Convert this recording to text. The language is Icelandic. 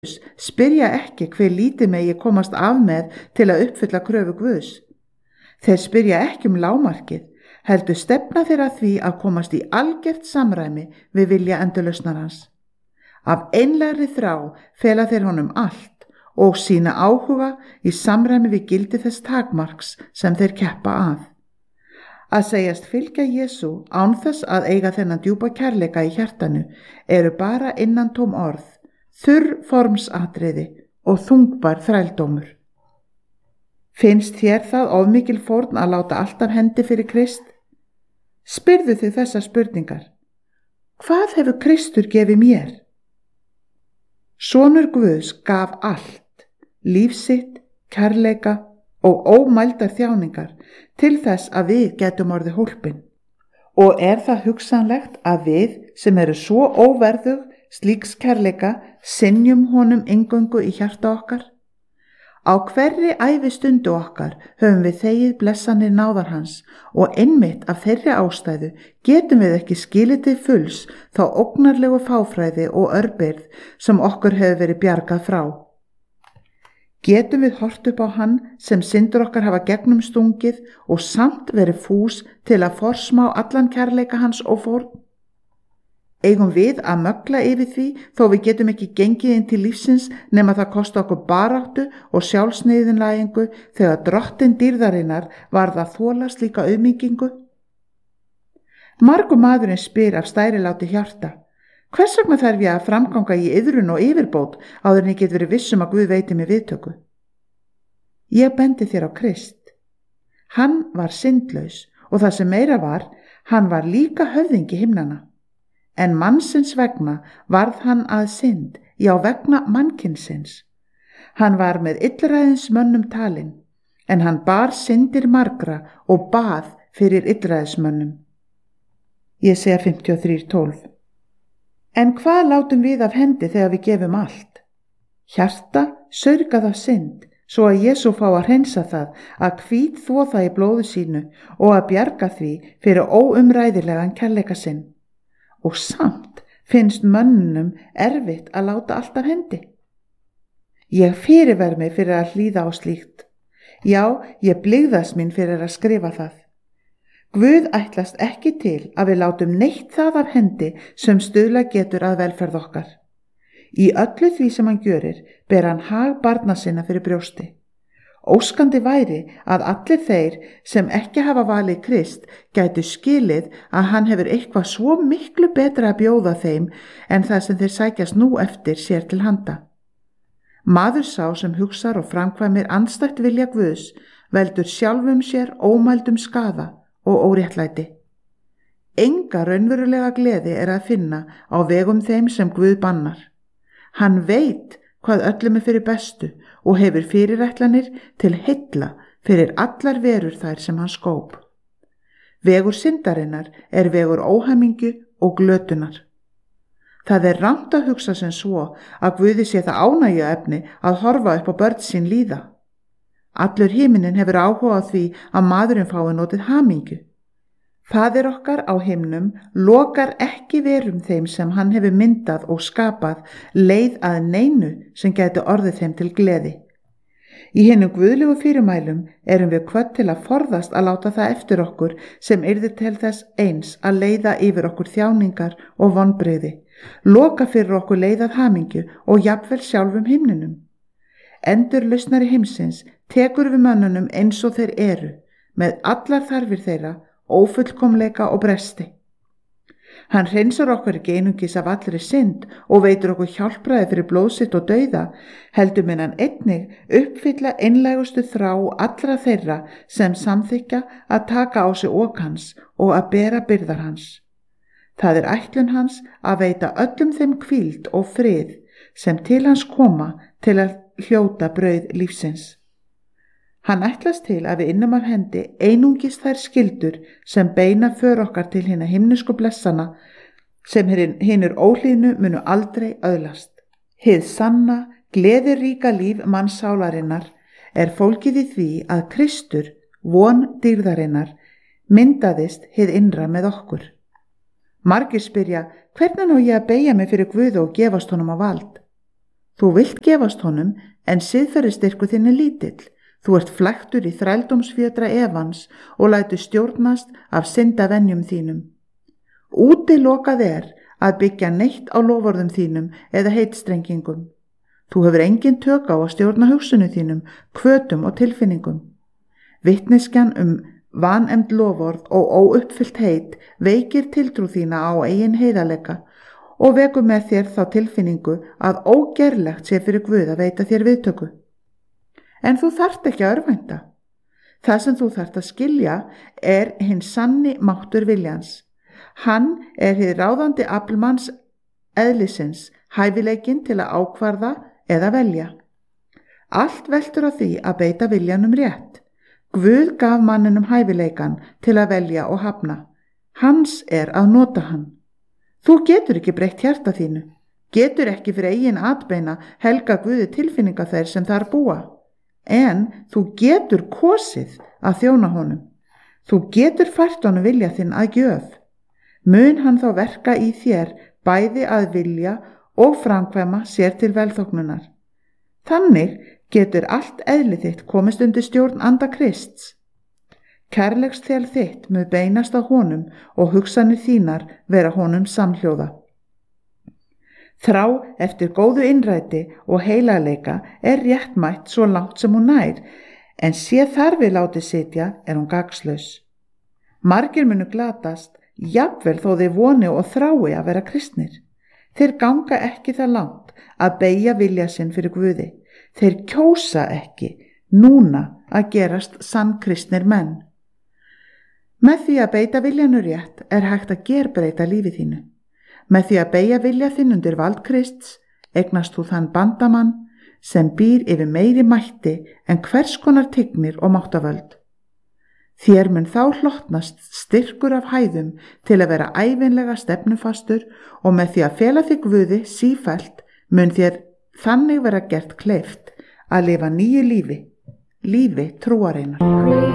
spyrja ekki hver lítið megi komast af með til að uppfylla kröfu Guðs. Þeir spyrja ekki lágmarkið, heldur stefna þeir að því að komast í algert samræmi við vilja endurlausnarans. Af einlægri þrá fela þeir honum allt og sína áhuga í samræmi við gildi þess takmarks sem þeir keppa að. Að segjast fylgja Jesú án þess að eiga þennan djúpa kærleika í hjartanu eru bara innantóm orð, þurr formsatriði og þungbar þrældómur. Finnst þér það of mikil fórn að láta allt af hendi fyrir Krist? Spyrðu þig þessar spurningar. Hvað hefur Kristur gefið mér? Sonur Guðs gaf allt, líf sitt, kærleika og ómældar þjáningar til þess að við getum orðið hólpin. Og það hugsanlegt að við sem eru svo óverðug slíks kærleika synjum honum eingöngu í hjarta okkar? Á hverri ævistundu okkar höfum við þegið blessanir náðar hans og einmitt af þeirri ástæðu getum við ekki skilið til fulls þá ógnarlegu fáfræði og örbirgð sem okkur hefur verið bjargað frá. Getum við hort upp á hann sem syndur okkar hafa gegnum stungið og samt verið fús til að forsmá allan kærleika hans og fórn? Eigum við að mögla yfir því þó við getum ekki gengið inn til lífsins nema það kosta okkur baráttu og sjálfsniðinlægingu þegar drottin dýrðarinnar varð að þola slíka auðmýkingu? Margur maðurinn spyr af stæriláti hjarta, hvers vegna þarf ég að framganga í iðrun og yfirbót áður en ég get verið viss að Guð veiti mér viðtöku? Ég bendi þér á Krist. Hann var syndlaus og það sem meira var, hann var líka höfðingi himnanna. En mannsins vegna varð hann að synd, já vegna mannkynsins. Hann var með illræðins mönnum talinn, en hann bar syndir margra og bað fyrir illræðismönnum. Jesaja 53:12. En hvað látum við af hendi þegar við gefum allt? Hjarta saurgað af synd, svo að Jesú fá að hreinsa það, að hvít þvo það í blóðu sínu og að bjarga því fyrir óumræðilegan kærleika sinn. Og samt finnst mönnum erfitt að láta allt af hendi. Ég fyrirver mig fyrir að hlýða á slíkt. Já, ég blygðast mín fyrir að skrifa það. Guð ætlast ekki til að við látum neitt það af hendi sem stuðla getur að velferð okkar. Í öllu því sem hann gjörir ber hann hag barna sinna fyrir brjósti. Óskandi væri að allir þeir sem ekki hafa valið Krist gætu skilið að hann hefur eitthvað svo miklu betra að bjóða þeim en það sem þeir sækjast nú eftir sér til handa. Maður sá sem hugsar og framkvæmir andstætt vilja Guðs veldur sjálfum sér ómældum skaða og óréttlæti. Enga raunverulega gleði að finna á vegum þeim sem Guð bannar. Hann veit hvað öllum fyrir bestu og hefur fyrirætlanir til heilla fyrir allar verur þær sem hann skóp. Vegur syndarinnar vegur óhamingju og glötunar. Það rangt að hugsa sem svo að Guði sé það ánægjuefni að horfa upp á börn sín líða. Allur himinin hefur áhuga á því að maðurinn fái notið hamingju. Faðir okkar á himnum lokar ekki verum þeim sem hann hefur myndað og skapað leið að neinu sem gæti orðið þeim til gleði. Í hinum guðlegu fyrirmælum erum við hvött til að forðast að láta það eftir okkur sem yrði til þess eins að leiða yfir okkur þjáningar og vonbrigði, loka fyrir okkur leiðað hamingju og jafnvel sjálfum himninum. Endurlausnari heimsins tekur við mönnunum eins og þeir eru, með allar þarfir þeirra, ófullkomleika og bresti. Hann hreinsar okkur ekki einungis af allri synd og veitir okkur hjálpræði fyrir blóðsitt og dauða, heldur mun hann einnig uppfylla einlægustu þrá allra þeirra sem samþykja að taka á sig ok hans og að bera byrðar hans. Það ætlun hans að veita öllum þeim hvíld og frið sem til hans koma til að hljóta brauð lífsins. Hann ætlast til að við innum af hendi einungis þær skyldur sem beina för okkar til hina himnesku blessana sem hinir óhlýðnu munu aldrei öðlast. Hið sanna, gleðiríka líf mannssálarinnar fólgið í því að Kristur, von dýrðarinnar, myndaðist hið innra með okkur. Margir spyrja, hvernig á ég að beygja mig fyrir Guði og gefast honum á vald? Þú vilt gefast honum en siðferðisstyrkur þinn er lítill. Þú ert flæktur í þrældómsfjötra efans og lætur stjórnast af syndavenjum þínum. Útilokað að byggja neitt á loforðum þínum eða heitstrengingum. Þú hefur engin tök á að stjórna hugsunum þínum, hvötum og tilfinningum. Vitneskjan vanefnd loforð og óuppfyllt heit veikir tiltrú þína á eigin heiðarleika og vekur með þér þá tilfinningu að ógerlegt sé fyrir Guð að veita þér viðtöku. En þú þarft ekki að örvænta. Það sem þú þarft að skilja hinn sanni máttur viljans. Hann hið ráðandi afl manns eðlisins, hæfileikinn til að ákvarða eða velja. Allt veltur á því að beita viljanum rétt. Guð gaf manninum hæfileikan til að velja og hafna. Hans að nota hann. Þú getur ekki breytt hjarta þínu. Getur ekki fyrir eigin atbeina helga Guði tilfinninga þeir sem þar búa. En þú getur kosið að þjóna honum. Þú getur fært honum vilja þinn að gjöf. Mun hann þá verka í þér bæði að vilja og framkvæma sér til velþóknunar. Þannig getur allt eðli þitt komist undir stjórn anda Krists. Kærleiksþel þitt mun beinast á honum og hugsanir þínar vera honum samhljóða. Þrá eftir góðu innræti og heilagleika réttmætt svo langt sem hún nær, en sé þar við látið sitja hún gagnslaus. Margir munu glatast, jafnvel þó þeir voni og þrái að vera kristnir. Þeir ganga ekki það langt að beygja vilja sinn fyrir Guði. Þeir kjósa ekki núna að gerast sannkristnir menn. Með því að beita viljanum rétt hægt að gerbreyta lífi þínu. Með því að beygja vilja þinn undir vald Krists eignast þú þann bandamann sem býr yfir meiri mætti en hvers konar tignir og máttavöld. Þér mun þá hlotnast styrkur af hæðum til að vera ævinlega stefnufastur og með því að fela þig Guði sífellt mun þér þannig vera gert kleift að lifa nýju lífi trúarinnar.